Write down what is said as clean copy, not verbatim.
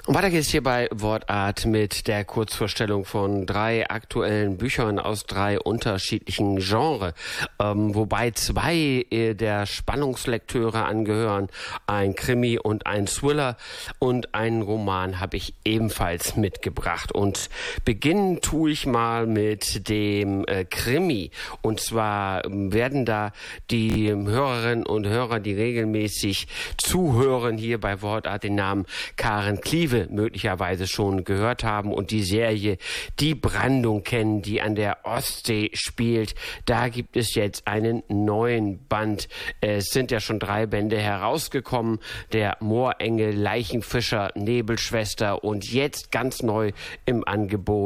Und weiter geht's hier bei Wortart mit der Kurzvorstellung von 3 aktuellen Büchern aus 3 unterschiedlichen Genres, wobei 2 der Spannungslektüre angehören, ein Krimi und ein Thriller, und einen Roman habe ich ebenfalls mitgebracht. Und beginnen tue ich mal mit dem Krimi. Und zwar werden da die Hörerinnen und Hörer, die regelmäßig zuhören, hier bei Wortart den Namen Karen Kliewe möglicherweise schon gehört haben und die Serie Die Brandung kennen, die an der Ostsee spielt. Da gibt es jetzt einen neuen Band. Es sind ja schon 3 Bände herausgekommen. Der Moorengel, Leichenfischer, Nebelschwester und jetzt ganz neu im Angebot